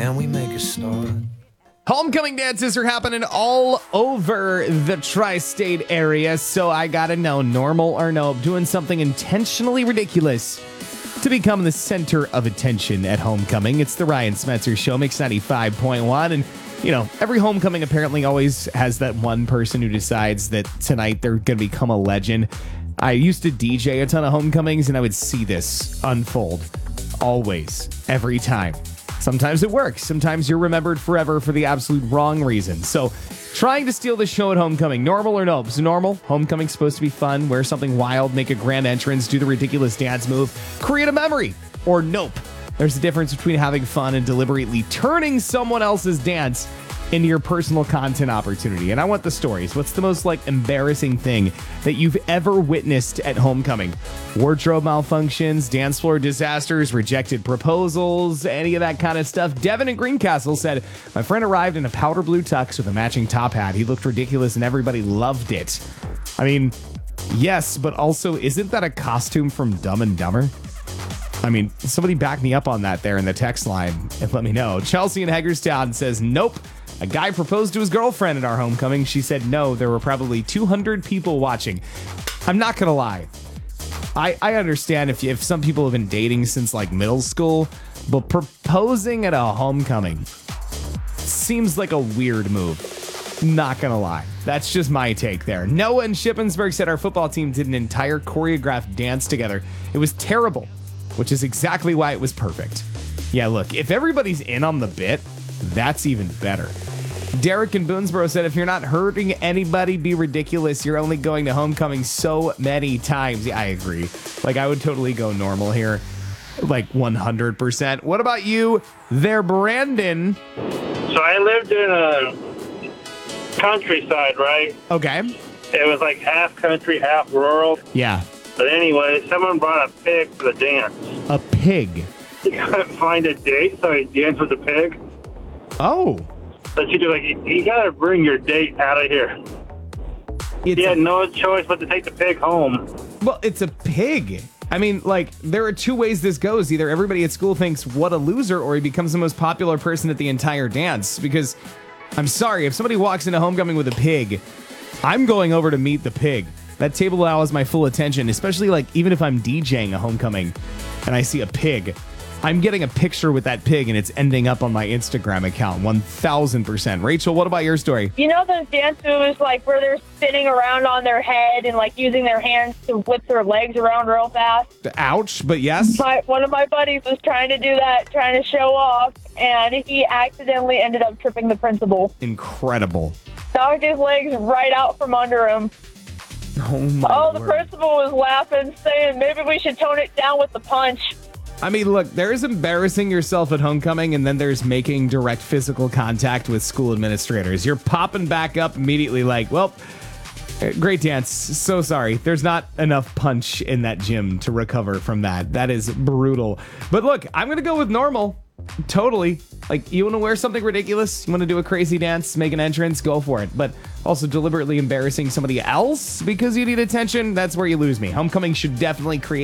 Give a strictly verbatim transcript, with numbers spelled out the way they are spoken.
Can we make a start? Homecoming dances are happening all over the tri-state area, so I gotta know, normal or no, doing something intentionally ridiculous to become the center of attention at homecoming. It's the Ryan Spencer Show, Mix ninety-five point one, and you know, every homecoming apparently always has that one person who decides that tonight they're gonna become a legend. I used to D J a ton of homecomings, and I would see this unfold always, every time. Sometimes it works. Sometimes you're remembered forever for the absolute wrong reason. So trying to steal the show at homecoming, normal or no? So normal, homecoming's supposed to be fun, wear something wild, make a grand entrance, do the ridiculous dance move, create a memory. Or nope. There's a difference between having fun and deliberately turning someone else's dance into your personal content opportunity. And I want the stories. What's the most like embarrassing thing that you've ever witnessed at homecoming? Wardrobe malfunctions, dance floor disasters, rejected proposals, any of that kind of stuff. Devin in Greencastle said, my friend arrived in a powder blue tux with a matching top hat. He looked ridiculous and everybody loved it. I mean, yes, but also isn't that a costume from Dumb and Dumber? I mean, somebody back me up on that there in the text line and let me know. Chelsea in Hagerstown says, nope. A guy proposed to his girlfriend at our homecoming. She said no. There were probably two hundred people watching. I'm not going to lie. I, I understand if, if some people have been dating since like middle school, but proposing at a homecoming seems like a weird move. Not going to lie. That's just my take there. Noah in Shippensburg said our football team did an entire choreographed dance together. It was terrible, which is exactly why it was perfect. Yeah, look, if everybody's in on the bit, that's even better. Derek in Boonesboro said, if you're not hurting anybody, be ridiculous. You're only going to homecoming so many times. Yeah, I agree. Like, I would totally go normal here. Like, one hundred percent. What about you there, Brandon? So I lived in a countryside, right? Okay. It was like half country, half rural. Yeah. But anyway, someone brought a pig for the dance. A pig? You couldn't find a date, so he danced with the pig. Oh. But you do like, you gotta bring your date out of here. It's he had a, no choice but to take the pig home. Well, it's a pig. I mean, like, there are two ways this goes. Either everybody at school thinks, what a loser, or he becomes the most popular person at the entire dance. Because, I'm sorry, if somebody walks into homecoming with a pig, I'm going over to meet the pig. That table allows my full attention, especially, like, even if I'm DJing a homecoming and I see a pig, I'm getting a picture with that pig and it's ending up on my Instagram account, one thousand percent. Rachel, what about your story? You know those dance moves like where they're spinning around on their head and like using their hands to whip their legs around real fast? Ouch, but yes. My, one of my buddies was trying to do that, trying to show off, and he accidentally ended up tripping the principal. Incredible. Knocked his legs right out from under him. Oh, my Oh, the word. principal was laughing, saying maybe we should tone it down with the punch. I mean, look, there's embarrassing yourself at homecoming, and then there's making direct physical contact with school administrators. You're popping back up immediately like, well, great dance. So sorry. There's not enough punch in that gym to recover from that. That is brutal. But look, I'm going to go with normal. Totally. Like, you want to wear something ridiculous? You want to do a crazy dance, make an entrance? Go for it. But also deliberately embarrassing somebody else because you need attention? That's where you lose me. Homecoming should definitely create